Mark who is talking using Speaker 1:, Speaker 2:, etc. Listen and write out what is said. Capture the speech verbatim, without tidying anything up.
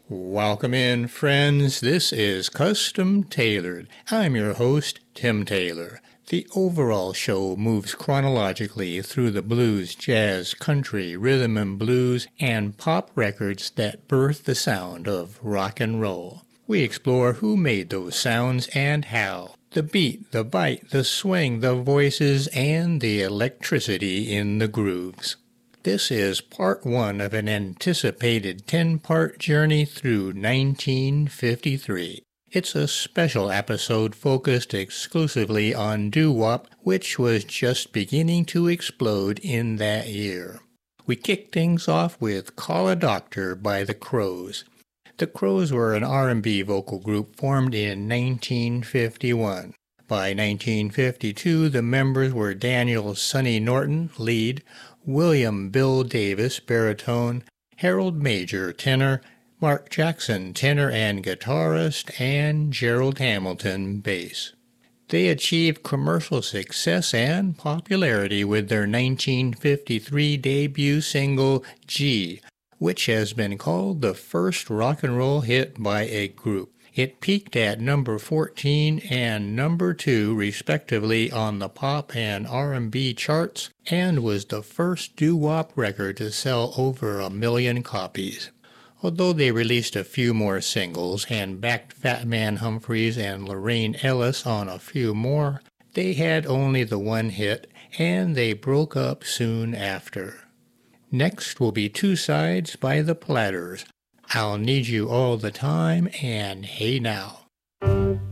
Speaker 1: Welcome in, friends. This is Custom Tailored. I'm your host, Tim Taylor. The overall show moves chronologically through the blues, jazz, country, rhythm and blues, and pop records that birthed the sound of rock and roll. We explore who made those sounds and how. The beat, the bite, the swing, the voices, and the electricity in the grooves. This is part one of an anticipated ten-part journey through nineteen fifty-three. It's a special episode focused exclusively on doo-wop, which was just beginning to explode in that year. We kick things off with Call a Doctor by the Crows. The Crows were an R and B vocal group formed in nineteen fifty-one. By nineteen fifty-two, the members were Daniel Sonny Norton, lead, William Bill Davis, baritone, Harold Major, tenor, Mark Jackson, tenor and guitarist, and Gerald Hamilton, bass. They achieved commercial success and popularity with their nineteen fifty-three debut single, G, which has been called the first rock and roll hit by a group. It peaked at number fourteen and number two, respectively, on the pop and R and B charts, and was the first doo-wop record to sell over a million copies. Although they released a few more singles and backed Fat Man Humphries and Lorraine Ellis on a few more, they had only the one hit, and they broke up soon after. Next will be Two Sides by the Platters, I'll Need You All the Time, and Hey Now.